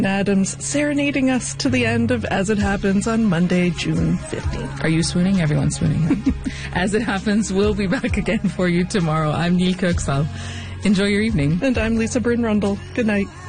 Adams serenading us to the end of As It Happens on Monday, June 15th. Are you swooning? Everyone's swooning. As It Happens, we'll be back again for you tomorrow. I'm Neil Kirksall. Enjoy your evening. And I'm Lisa Byrne-Rundle. Good night.